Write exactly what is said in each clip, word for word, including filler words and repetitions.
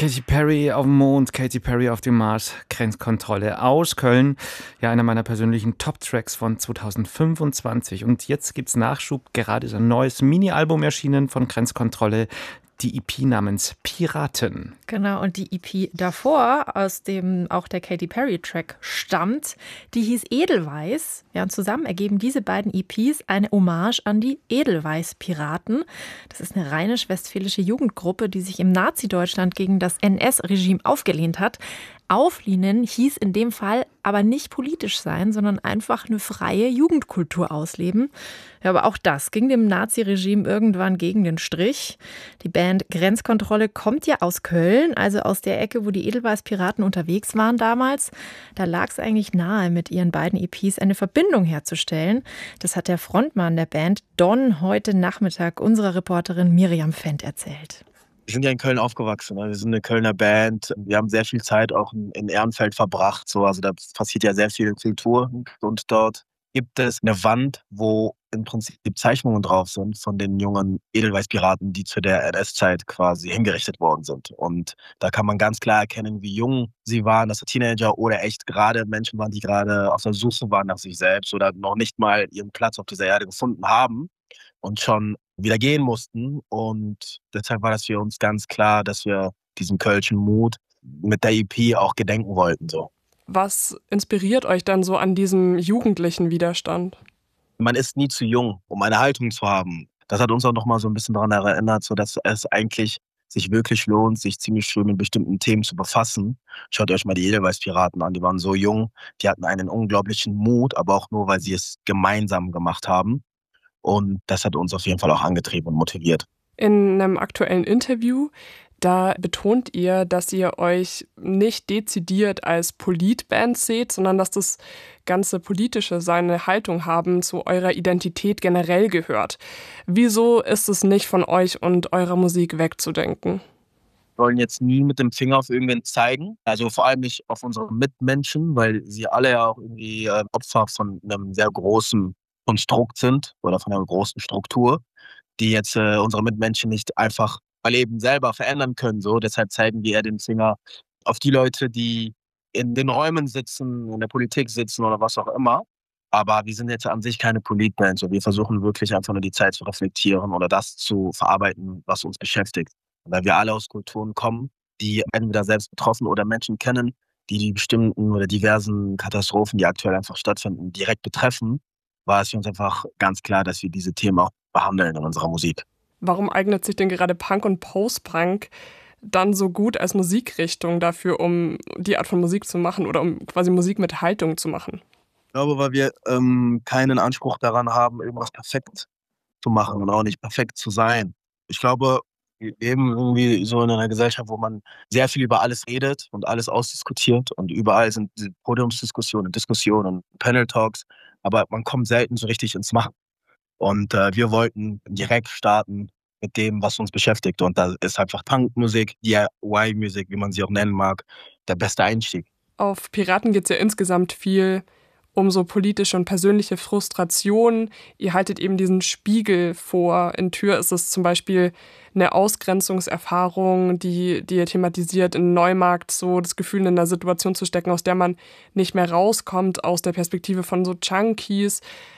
Katy Perry auf dem Mond, Katy Perry auf dem Mars, Grenzkontrolle aus Köln. Ja, einer meiner persönlichen Top-Tracks von zwanzig fünfundzwanzig. Und jetzt gibt's Nachschub, gerade ist ein neues Mini-Album erschienen von Grenzkontrolle. Die E P namens Piraten. Genau, und die E P davor, aus dem auch der Katy Perry-Track stammt, die hieß Edelweiß. Ja, und zusammen ergeben diese beiden E Ps eine Hommage an die Edelweiß-Piraten. Das ist eine rheinisch-westfälische Jugendgruppe, die sich im Nazi-Deutschland gegen das N S-Regime aufgelehnt hat. Auflehnen hieß in dem Fall aber nicht politisch sein, sondern einfach eine freie Jugendkultur ausleben. Ja, aber auch das ging dem Nazi-Regime irgendwann gegen den Strich. Die Band Grenzkontrolle kommt ja aus Köln, also aus der Ecke, wo die Edelweiß-Piraten unterwegs waren damals. Da lag es eigentlich nahe, mit ihren beiden E Ps eine Verbindung herzustellen. Das hat der Frontmann der Band Don heute Nachmittag unserer Reporterin Miriam Fendt erzählt. Wir sind ja in Köln aufgewachsen. Wir sind eine Kölner Band. Wir haben sehr viel Zeit auch in Ehrenfeld verbracht. So, also da passiert ja sehr viel Kultur. Und dort gibt es eine Wand, wo im Prinzip Zeichnungen drauf sind von den jungen Edelweiß-Piraten, die zu der N S-Zeit quasi hingerichtet worden sind. Und da kann man ganz klar erkennen, wie jung sie waren, dass sie Teenager oder echt gerade Menschen waren, die gerade auf der Suche waren nach sich selbst oder noch nicht mal ihren Platz auf dieser Erde gefunden haben und schon wieder gehen mussten. Und deshalb war das für uns ganz klar, dass wir diesen kölschen Mut mit der E P auch gedenken wollten. So. Was inspiriert euch dann so an diesem jugendlichen Widerstand? Man ist nie zu jung, um eine Haltung zu haben. Das hat uns auch noch mal so ein bisschen daran erinnert, so dass es eigentlich sich wirklich lohnt, sich ziemlich früh mit bestimmten Themen zu befassen. Schaut euch mal die Edelweiß-Piraten an, die waren so jung, die hatten einen unglaublichen Mut, aber auch nur, weil sie es gemeinsam gemacht haben. Und das hat uns auf jeden Fall auch angetrieben und motiviert. In einem aktuellen Interview, da betont ihr, dass ihr euch nicht dezidiert als Politband seht, sondern dass das ganze Politische seine Haltung haben zu eurer Identität generell gehört. Wieso ist es nicht von euch und eurer Musik wegzudenken? Wir wollen jetzt nie mit dem Finger auf irgendwen zeigen. Also vor allem nicht auf unsere Mitmenschen, weil sie alle ja auch irgendwie Opfer von einem sehr großen Konstrukt sind oder von einer großen Struktur, die jetzt äh, unsere Mitmenschen nicht einfach mal eben selber verändern können. So, deshalb zeigen wir eher den Finger auf die Leute, die in den Räumen sitzen, in der Politik sitzen oder was auch immer. Aber wir sind jetzt an sich keine Politband. So, wir versuchen wirklich einfach nur die Zeit zu reflektieren oder das zu verarbeiten, was uns beschäftigt. Weil wir alle aus Kulturen kommen, die entweder selbst betroffen oder Menschen kennen, die die bestimmten oder diversen Katastrophen, die aktuell einfach stattfinden, direkt betreffen, war es für uns einfach ganz klar, dass wir diese Themen auch behandeln in unserer Musik. Warum eignet sich denn gerade Punk und Post-Punk dann so gut als Musikrichtung dafür, um die Art von Musik zu machen oder um quasi Musik mit Haltung zu machen? Ich glaube, weil wir ähm, keinen Anspruch daran haben, irgendwas perfekt zu machen und auch nicht perfekt zu sein. Ich glaube, wir leben irgendwie so in einer Gesellschaft, wo man sehr viel über alles redet und alles ausdiskutiert und überall sind Podiumsdiskussionen, Diskussionen, Panel-Talks, aber man kommt selten so richtig ins Machen. Und äh, wir wollten direkt starten mit dem, was uns beschäftigt. Und da ist einfach Punkmusik, D I Y-Musik, wie man sie auch nennen mag, der beste Einstieg. Auf Piraten geht es ja insgesamt viel um so politische und persönliche Frustration. Ihr haltet eben diesen Spiegel vor. In Tür ist es zum Beispiel eine Ausgrenzungserfahrung, die, die ihr thematisiert. In Neumarkt so das Gefühl, in einer Situation zu stecken, aus der man nicht mehr rauskommt, aus der Perspektive von so Junkies.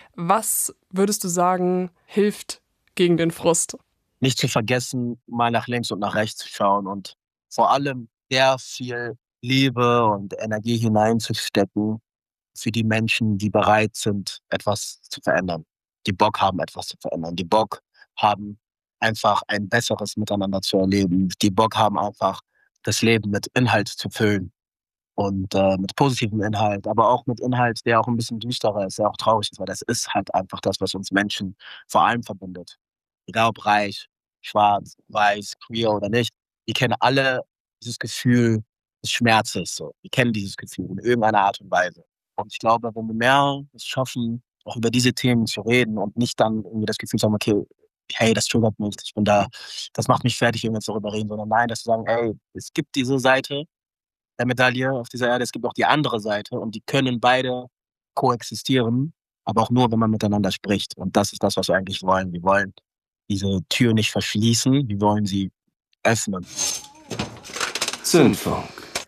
Was würdest du sagen, hilft gegen den Frust? Nicht zu vergessen, mal nach links und nach rechts zu schauen und vor allem sehr viel Liebe und Energie hineinzustecken für die Menschen, die bereit sind, etwas zu verändern. Die Bock haben, etwas zu verändern. Die Bock haben, einfach ein besseres Miteinander zu erleben. Die Bock haben einfach, das Leben mit Inhalt zu füllen. Und äh, mit positivem Inhalt, aber auch mit Inhalt, der auch ein bisschen düsterer ist, der auch traurig ist, weil das ist halt einfach das, was uns Menschen vor allem verbindet. Egal ob reich, schwarz, weiß, queer oder nicht, wir kennen alle dieses Gefühl des Schmerzes. So. Wir kennen dieses Gefühl in irgendeiner Art und Weise. Und ich glaube, wenn wir mehr es schaffen, auch über diese Themen zu reden und nicht dann irgendwie das Gefühl zu haben, okay, hey, das triggert mich, ich bin da, das macht mich fertig, irgendwas darüber reden, sondern nein, dass wir sagen, ey, es gibt diese Seite der Medaille auf dieser Erde, es gibt auch die andere Seite und die können beide koexistieren, aber auch nur, wenn man miteinander spricht. Und das ist das, was wir eigentlich wollen. Wir wollen diese Tür nicht verschließen, wir wollen sie öffnen. Zündfunk.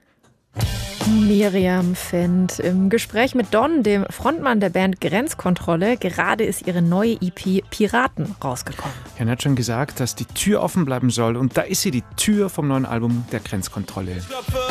Miriam Fendt im Gespräch mit Don, dem Frontmann der Band Grenzkontrolle. Gerade ist ihre neue E P Piraten rausgekommen. Jan hat schon gesagt, dass die Tür offen bleiben soll. Und da ist sie, die Tür vom neuen Album der Grenzkontrolle.